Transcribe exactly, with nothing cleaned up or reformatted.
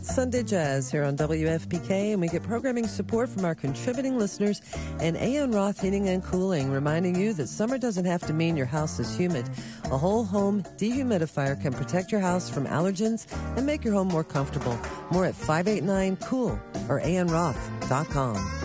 It's Sunday Jazz here on W F P K, and we get programming support from our contributing listeners and A N. Roth Heating and Cooling, reminding you that summer doesn't have to mean your house is humid. A whole home dehumidifier can protect your house from allergens and make your home more comfortable. More at five eight nine cool or a n roth dot com.